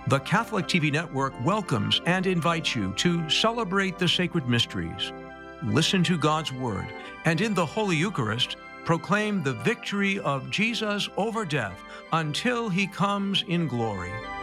The Catholic TV Network welcomes and invites you to celebrate the sacred mysteries, listen to God's Word, and in the Holy Eucharist, proclaim the victory of Jesus over death until He comes in glory.